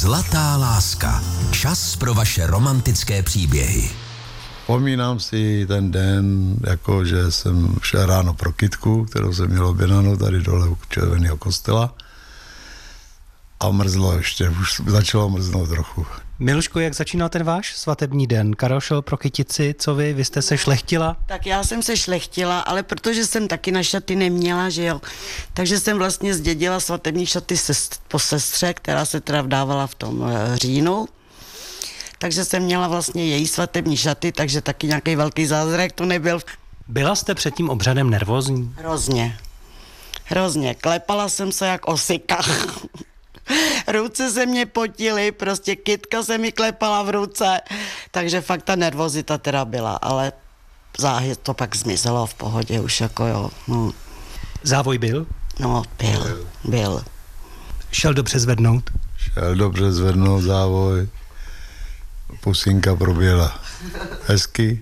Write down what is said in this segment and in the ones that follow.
Zlatá láska. Čas pro vaše romantické příběhy. Vzpomínám si ten den, jako že jsem šel ráno pro kytku, kterou jsem měl objednanou tady dole u Červeného kostela. A mrzlo ještě, už začalo mrznout trochu. Miluško, jak začínal ten váš svatební den? Karel šel pro kytici, co vy jste se šlechtila? Tak já jsem se šlechtila, ale protože jsem taky na šaty neměla, že jo, takže jsem vlastně zdědila svatební šaty po sestře, která se teda vdávala v tom říjnu. Takže jsem měla vlastně její svatební šaty, takže taky nějaký velký zázrak to nebyl. Byla jste před tím obřadem nervózní? Hrozně. Klepala jsem se jak osika. Ruce se mě potily, prostě kytka se mi klepala v ruce, takže fakt ta nervozita teda byla, ale záhy to pak zmizelo v pohodě už jako jo. No. Závoj byl? No, byl. Šel dobře zvednout? Šel dobře zvednout závoj. Pusinka proběhla hezky,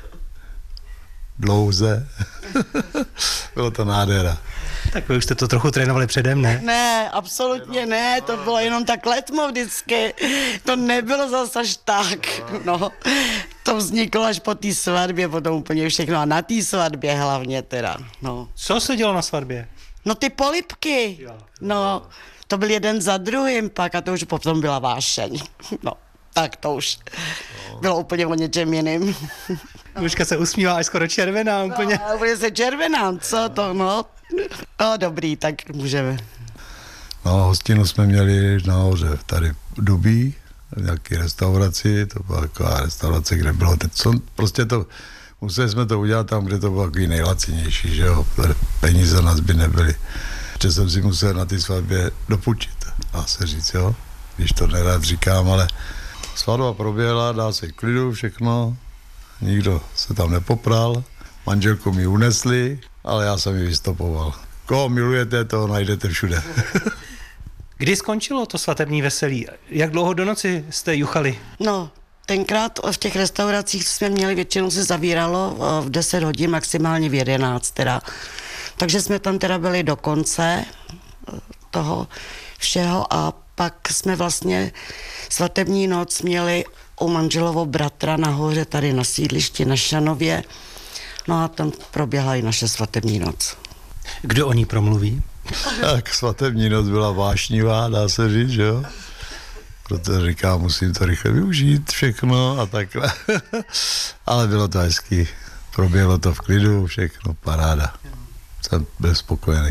dlouze. Bylo to nádhera. Tak vy už jste to trochu trénovali předem, ne? Ne, absolutně ne, to bylo jenom tak letmo vždycky. To nebylo zase až tak, no. To vzniklo až po té svatbě, potom úplně všechno. A na té svatbě hlavně teda, no. Co se dělo na svatbě? No ty polibky, no. To byl jeden za druhým pak a to už potom byla vášeň, no. Tak to už bylo úplně o něčem jiným. Miluška se usmívá až skoro červená úplně. No, úplně se červená, co to, no. No dobrý, tak můžeme. No, hostinu jsme měli nahoře tady v Dubí, v nějaké restauraci, to byla taková restaurace, kde bylo prostě to, museli jsme to udělat tam, kde to bylo takový nejlacinější, že jo, peníze nás by nebyly. Že jsem si musel na té svatbě dopůjčit, dá se říct, jo, když to nerad říkám, ale svatba proběhla, dá se klidu, všechno, nikdo se tam nepopral, manželku mi unesli, ale já jsem ji vystopoval. Koho milujete, toho najdete všude. Kdy skončilo to svatební veselí? Jak dlouho do noci jste juchali? No, tenkrát v těch restauracích, co jsme měli, většinou se zavíralo v 10 hodin, maximálně v 11 teda. Takže jsme tam teda byli do konce toho všeho a pak jsme vlastně svatební noc měli u manželovo bratra nahoře tady na sídlišti na Šanově. No a tam proběhla i naše svatební noc. Kdo o ní promluví? Tak svatební noc byla vášnivá, dá se říct, že jo? Proto říkám, musím to rychle využít všechno a takhle. Ale bylo to hezký. Proběhlo to v klidu, všechno, paráda. Jsem byl spokojený.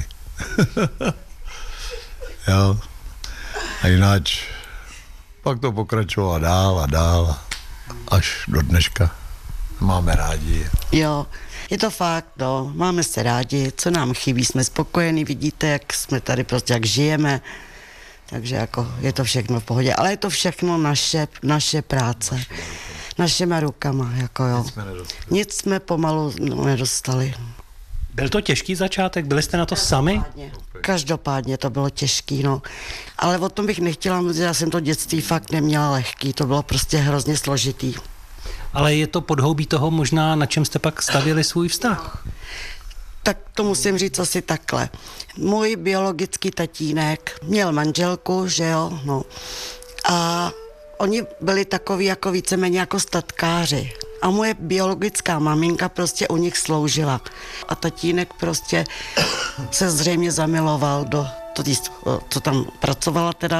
Jo. A jinak pak to pokračovalo dál, až do dneška. Máme rádi. Jo, je to fakt, no, máme se rádi, co nám chybí, jsme spokojení, vidíte, jak jsme tady prostě, jak žijeme, takže jako je to všechno v pohodě, ale je to všechno naše práce, našima rukama, jako jo. Nic jsme pomalu nedostali. Byl to těžký začátek? Byli jste na to sami? Každopádně to bylo těžký, no. Ale o tom bych nechtěla mluvit, já jsem to dětství fakt neměla lehký, to bylo prostě hrozně složitý. Ale je to podhoubí toho možná, na čem jste pak stavěli svůj vztah? Tak to musím říct asi takhle. Můj biologický tatínek měl manželku, že jo, no. A oni byli takový jako víceméně jako statkáři. A moje biologická maminka prostě u nich sloužila. A tatínek prostě se zřejmě zamiloval do co tam pracovala teda.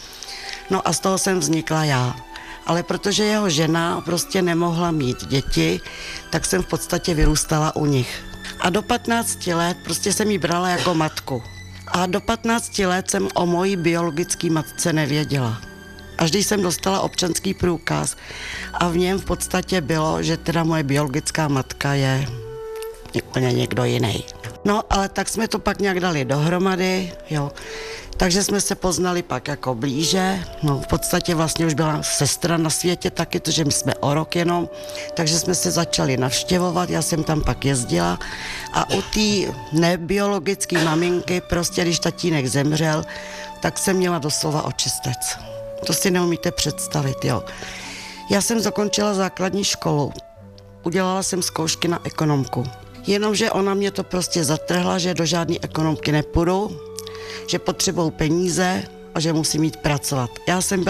No a z toho jsem vznikla já. Ale protože jeho žena prostě nemohla mít děti, tak jsem v podstatě vyrůstala u nich. A do 15 let prostě jsem jí brala jako matku. A do 15 let jsem o mojí biologické matce nevěděla. Až když jsem dostala občanský průkaz a v něm v podstatě bylo, že teda moje biologická matka je úplně někdo jiný. No, ale tak jsme to pak nějak dali dohromady, jo. Takže jsme se poznali pak jako blíže, no v podstatě vlastně už byla sestra na světě taky, protože my jsme o rok jenom, takže jsme se začali navštěvovat, já jsem tam pak jezdila a u té nebiologické maminky prostě, když tatínek zemřel, tak jsem měla doslova očistec. To si neumíte představit, jo. Já jsem zakončila základní školu, udělala jsem zkoušky na ekonomku, jenomže ona mě to prostě zatrhla, že do žádné ekonomky nepůjdu, že potřebují peníze a že musím jít pracovat. Já jsem byla